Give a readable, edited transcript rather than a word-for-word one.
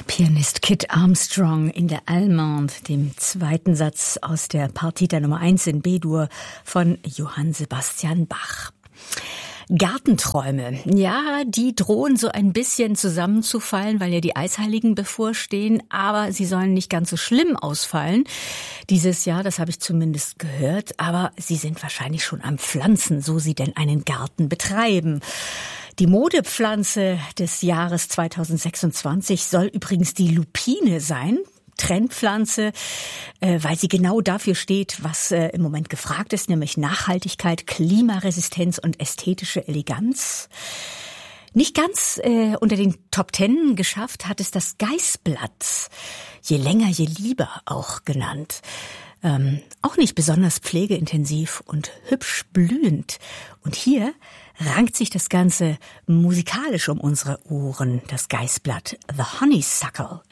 Pianist Kit Armstrong in der Allemande, dem zweiten Satz aus der Partita Nummer 1 in B-Dur von Johann Sebastian Bach. Gartenträume, ja, die drohen so ein bisschen zusammenzufallen, weil ja die Eisheiligen bevorstehen, aber sie sollen nicht ganz so schlimm ausfallen dieses Jahr, das habe ich zumindest gehört, aber sie sind wahrscheinlich schon am Pflanzen, so sie denn einen Garten betreiben. Die Modepflanze des Jahres 2026 soll übrigens die Lupine sein. Trendpflanze, weil sie genau dafür steht, was im Moment gefragt ist, nämlich Nachhaltigkeit, Klimaresistenz und ästhetische Eleganz. Nicht ganz unter den Top 10 geschafft hat es das Geißblatt, je länger, je lieber auch genannt. Auch nicht besonders pflegeintensiv und hübsch blühend. Und hier rankt sich das Ganze musikalisch um unsere Ohren, das Geißblatt, The Honeysuckle.